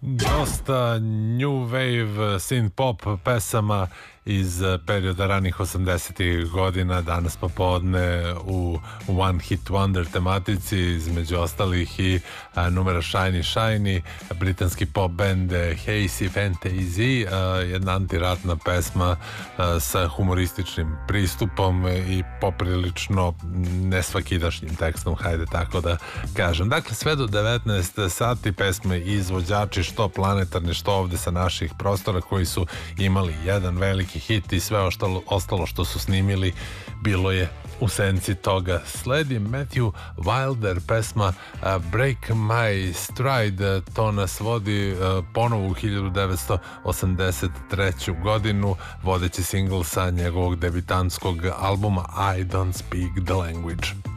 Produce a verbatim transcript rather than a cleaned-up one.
dosta new wave synth pop pesama iz perioda ranih osamdesetih godina danas popodne u One Hit Wonder tematici, između ostalih i a, numera Shiny Shiny, britanski pop band Hazy Fantasy, a, jedna antiratna pesma a, sa humorističnim pristupom i poprilično nesvakidašnjim tekstom, hajde tako da kažem. Dakle, sve do devetnaest sati pesme i izvođači što planetarni, što ovde sa naših prostora, koji su imali jedan veliki hit i sve ostalo, ostalo što su snimili bilo je u senci toga. Sledi Matthew Wilder pesma uh, Break My Stride, to nas vodi uh, ponovo u hiljadu devetsto osamdeset treću godinu, vodeći singl sa njegovog debitantskog albuma I Don't Speak the Language.